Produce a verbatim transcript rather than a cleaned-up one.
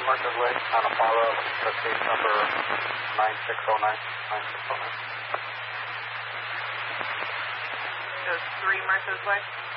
Martha's Way on Apollo, the case number nine six zero nine. nine six zero nine. So three Martha's Way?